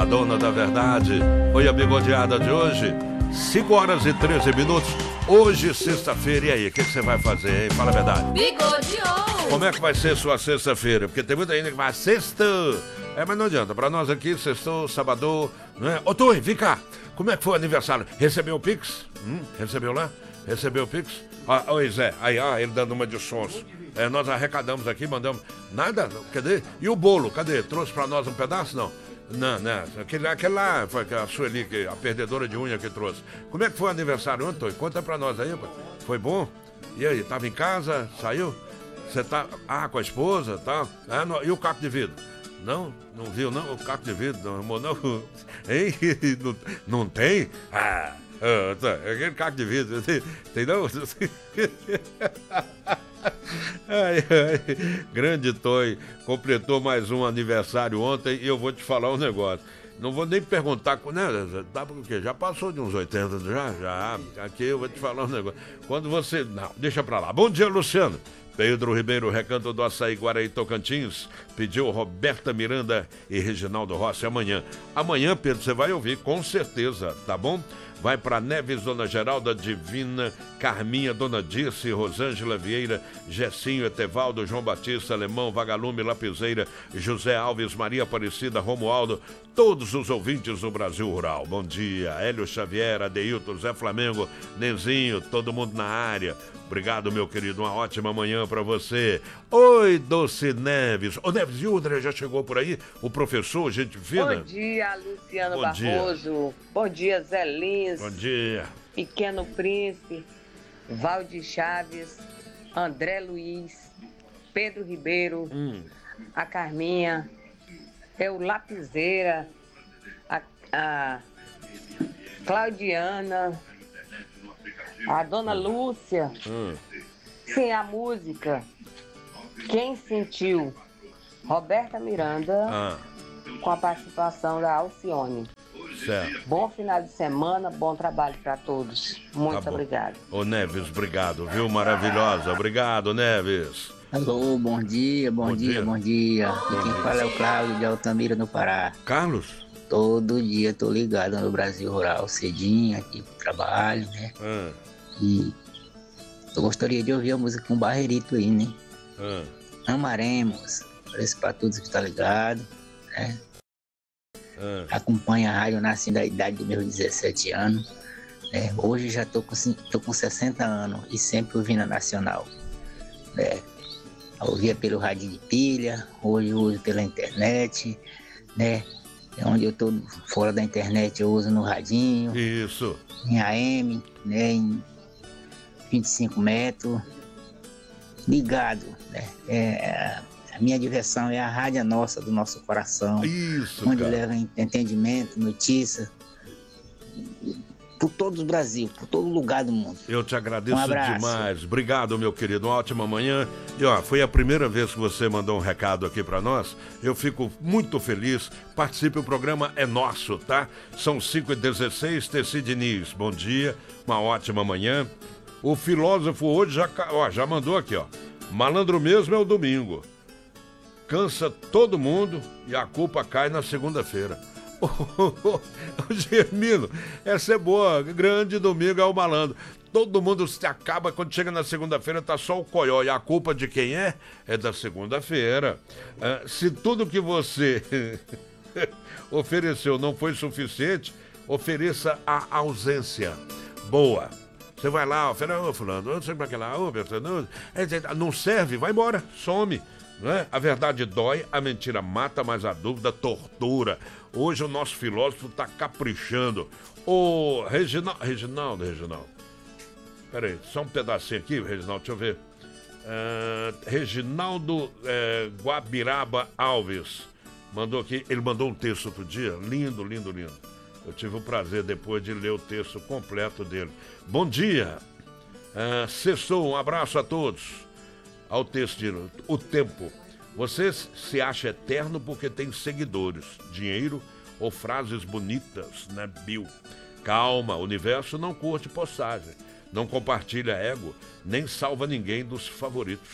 dona da verdade. Foi a bigodeada de hoje, 5 horas e 13 minutos. Hoje, sexta-feira, e aí, o que você vai fazer, hein? Fala a verdade. Bigodeou! Como é que vai ser sua sexta-feira? Porque tem muita gente que vai, sexta. Mas não adianta, pra nós aqui, sextou, sábado, né? Ô, Tui, vem cá. Como é que foi o aniversário? Recebeu o Pix? Recebeu lá? Recebeu o Pix? Oi, Zé, aí, ele dando uma de sons. Nós arrecadamos aqui, mandamos. Nada? Cadê? E o bolo, cadê? Trouxe pra nós um pedaço? Não. Não. Aquele lá foi a Sueli, a perdedora de unha que trouxe. Como é que foi o aniversário ontem? Conta pra nós aí, pô. Foi bom? E aí, tava em casa? Saiu? Você tá. Com a esposa, tá? E o caco de vidro? Não viu, não? O caco de vidro, não, amor, não. Hein? Não tem? Aquele caco de vidro, tem não? Grande Toy, completou mais um aniversário ontem e eu vou te falar um negócio. Não vou nem perguntar, né? Porque já passou de uns 80, já. Aqui eu vou te falar um negócio. Quando você. Não, deixa pra lá. Bom dia, Luciano. Pedro Ribeiro, Recanto do Açaí, Guaraí, Tocantins, pediu Roberta Miranda e Reginaldo Rossi amanhã. Amanhã, Pedro, você vai ouvir, com certeza, tá bom? Vai para Neves, Dona Geralda, Divina, Carminha, Dona Dirce, Rosângela Vieira, Gessinho, Etevaldo, João Batista, Alemão, Vagalume, Lapiseira, José Alves, Maria Aparecida, Romualdo, todos os ouvintes do Brasil Rural. Bom dia, Hélio Xavier, Adeilton, Zé Flamengo, Nenzinho, todo mundo na área. Obrigado, meu querido, uma ótima manhã pra você. Oi, Doce Neves. Ô, Neves, e o André já chegou por aí? O professor, gente fina? Bom dia, Luciano Bom Barroso. Dia. Bom dia, Zé Lins. Bom dia. Pequeno Príncipe, Valdir Chaves, André Luiz, Pedro Ribeiro, a Carminha, o Lapiseira, a Claudiana, a Dona Lúcia. Sim, a música Quem Sentiu, Roberta Miranda, com a participação da Alcione. Certo. Bom final de semana, bom trabalho para todos. Muito obrigado. Ô, Neves, obrigado, viu? Maravilhosa. Obrigado, Neves. Alô, bom dia. E quem fala é o Cláudio de Altamira, no Pará. Carlos? Todo dia tô ligado no Brasil Rural, cedinho, aqui pro trabalho, né? E eu gostaria de ouvir a música com o Barrerito aí, né? Amaremos. Parece pra todos que tá ligado, né? Acompanha a rádio, nasci da idade dos meus 17 anos. Né? Hoje já tô com 60 anos e sempre ouvindo a Nacional. Né? Eu ouvia pelo rádio de pilha, hoje eu uso pela internet, né? Onde eu tô fora da internet eu uso no radinho. Isso. Em AM, né? Em 25 metros. Ligado, né? A minha diversão é a rádio nossa, do nosso coração. Isso, onde cara. leva entendimento, notícia. Por todo o Brasil, por todo lugar do mundo. Eu te agradeço abraço. demais. Obrigado, meu querido. Uma ótima manhã. E foi a primeira vez que você mandou um recado aqui pra nós. Eu fico muito feliz. Participe, o programa é nosso, tá? São 5h16, Tessi Diniz. Bom dia, uma ótima manhã. O filósofo hoje já mandou aqui, ó. Malandro mesmo é o domingo. Cansa todo mundo e a culpa cai na segunda-feira. Germino, essa é boa. Grande domingo é o malandro. Todo mundo se acaba, quando chega na segunda-feira tá só o coió. E a culpa de quem é? É da segunda-feira. Se tudo que você ofereceu não foi suficiente, ofereça a ausência. Boa. Você vai lá, oferece, fulano, não sei pra que lá, não serve, vai embora, some. Não é? A verdade dói, a mentira mata, mas a dúvida tortura. Hoje o nosso filósofo tá caprichando. Ô, Reginaldo. Peraí, só um pedacinho aqui, Reginaldo, deixa eu ver. Reginaldo Guabiraba Alves mandou aqui, ele mandou um texto outro dia, lindo. Eu tive o prazer depois de ler o texto completo dele. Bom dia, sextou, um abraço a todos. Ao texto de o tempo. Você se acha eterno porque tem seguidores, dinheiro ou frases bonitas, né, Bill? Calma, o universo não curte postagem, não compartilha ego, nem salva ninguém dos favoritos.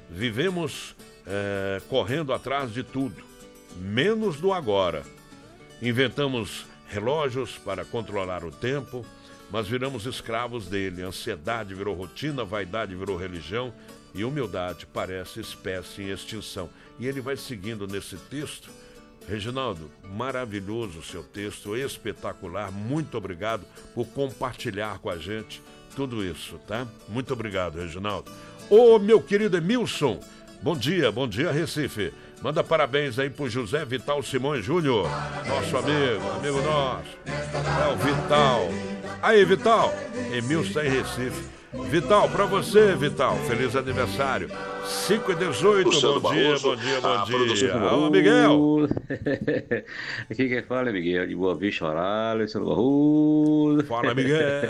Vivemos correndo atrás de tudo, menos do agora. Inventamos relógios para controlar o tempo, mas viramos escravos dele. Ansiedade virou rotina, vaidade virou religião e humildade parece espécie em extinção. E ele vai seguindo nesse texto. Reginaldo, maravilhoso o seu texto, espetacular. Muito obrigado por compartilhar com a gente tudo isso, tá? Muito obrigado, Reginaldo. Ô, meu querido Emilson, bom dia Recife. Manda parabéns aí pro José Vital Simões Júnior, nosso amigo nosso. É o Vital. Aí, Vital, Emilson tá em Recife. Vital, pra você, Vital, feliz aniversário. 5h18, bom dia. Alô, Miguel. Aqui quem fala é Miguel, de Boa Vista, Horário, Luciano Barroso. Fala, Miguel.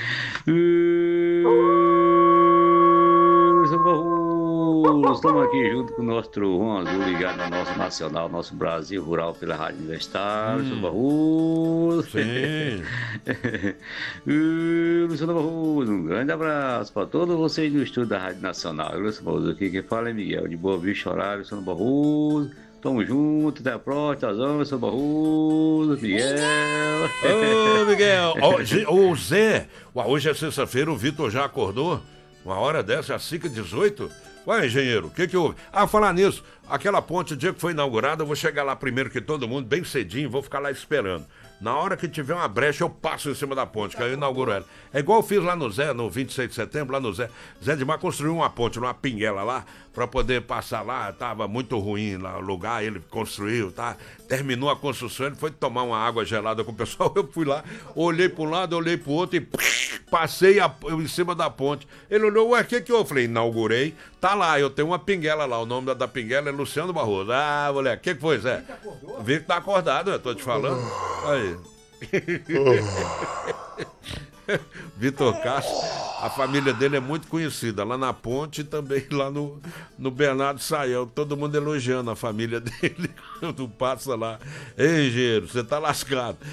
Luciano Barroso, estamos aqui junto com o nosso Trovão Azul, ligado ao nosso Nacional, nosso Brasil Rural pela Rádio Universitária, Luciano Barroso. Sim. Luciano Barroso, um grande abraço para todos vocês no estúdio da Rádio Nacional. Luciano Barroso aqui, quem fala é Miguel, de Boa Vista, Horário, Luciano Barroso. Tamo junto, até a próxima, Luciano Barroso, Miguel. Ô, Miguel. Ô, Zé, hoje é sexta-feira, o Vitor já acordou? Uma hora dessa, às 5h18? Ué, engenheiro, o que houve? Falar nisso, aquela ponte, o dia que foi inaugurada, eu vou chegar lá primeiro que todo mundo, bem cedinho, vou ficar lá esperando. Na hora que tiver uma brecha, eu passo em cima da ponte, que aí eu inauguro ela. É igual eu fiz lá no Zé, no 26 de setembro, lá no Zé. Zé de Mar construiu uma ponte, numa pinguela lá, pra poder passar lá. Tava muito ruim lá o lugar, ele construiu, tá? Terminou a construção, ele foi tomar uma água gelada com o pessoal. Eu fui lá, olhei para um lado, olhei pro outro e passei em cima da ponte. Ele olhou, ué, o que eu falei? Inaugurei, tá lá, eu tenho uma pinguela lá. O nome da pinguela é Luciano Barroso. Ah, moleque, o que foi, Zé? Vi que tá acordado, eu tô te falando. Aí. Vitor Castro, a família dele é muito conhecida lá na ponte e também lá no Bernardo Sayão, todo mundo elogiando a família dele quando passa lá. Ei, engenheiro, você tá lascado.